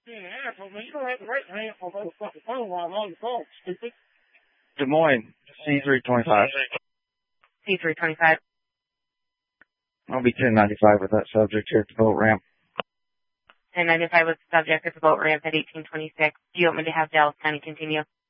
Yeah, asshole, man. You don't have the right to hang up on the fucking phone while I'm on the phone, stupid. Des Moines, C325. C325. I'll be 1095 with that subject here at the boat ramp. 1095 with the subject at the boat ramp at 1826. Do you want me to have Dallas County continue?